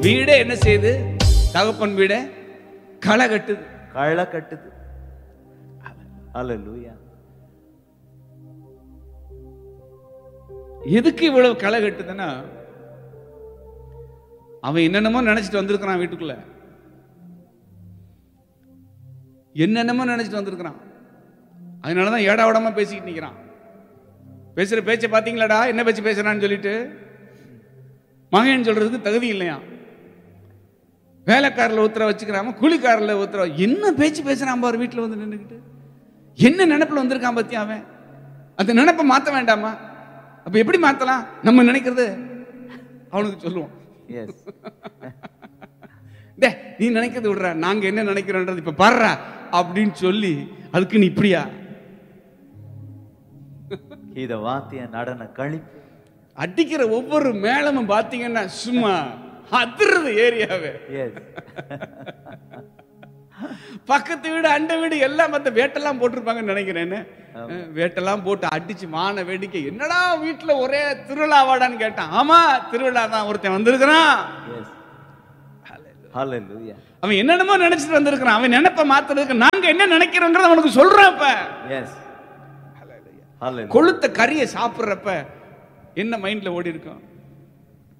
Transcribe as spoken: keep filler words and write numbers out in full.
வீடே என்ன செய்யுது? தகப்பன் வீடே களை கட்டுது, களை கட்டுது. ஹல்லேலூயா. எதுக்கு இவ்வளவு களை கட்டுதுன்னா, அவன் என்னென்னமோ நினைச்சிட்டு வந்திருக்கிறான் வீட்டுக்குள்ள, என்னென்னமோ நினைச்சிட்டு வந்திருக்கிறான். அதனாலதான் ஏடா உடமா பேசிக்கிட்டு நிக்கிறான். பேசுற பேச்சை பாத்தீங்களாடா, என்ன பேச்சு பேசுறான்னு சொல்லிட்டு. மகன் சொல்றதுக்கு தகுதி இல்லையா, வேலைக்காரில் உத்தரவு வச்சுக்கிறாம கூலிக்காரில் உத்தரவு. என்ன பேச்சு பேசுறான் பாரு வீட்டில் வந்து நின்றுக்கிட்டு. என்ன நினைப்புல வந்திருக்கான் பத்தி அவன். அந்த நினைப்பை மாற்ற வேண்டாமா? அப்ப எப்படி மாத்தலாம்? நம்ம நினைக்கிறது அவனுக்கு சொல்லுவோம். நீ நினைக்கிறது விடுற, நாங்க என்ன நினைக்கிறோன்றது இப்ப பாடுறா அப்படின்னு சொல்லி, அதுக்கு நீ இப்படியா இத வாத்திய நடன கழிப்பு அடிக்கிற ஒவ்வொரு மேளமும் பாத்தீங்கன்னா சும்மா அதிர்றது ஏரியாவே. பக்கத்து வீடு அண்டை வீடு எல்லாம் மத்த வேட்டெல்லாம் போட்டிருப்பாங்கன்னு நினைக்கிறேன்னு. வேட்டெல்லாம் போட்டு அடிச்சு மான வேடிக்கை. என்னடா வீட்டுல ஒரே திருவிழாவாடான்னு கேட்டான். ஆமா திருவிழா தான், ஒருத்தன் வந்திருக்கிறான். அவன் என்னென்னமோ நினைச்சிட்டு வந்திருக்கிறான். அவன் நினைப்ப மாத்துறதுக்கு நாங்க என்ன நினைக்கிறோங்கிறத அவனுக்கு சொல்றப்ப, கொளுத்த கறியை சாப்பிடுறப்ப என்ன மைண்ட்ல ஓடி இருக்கும்?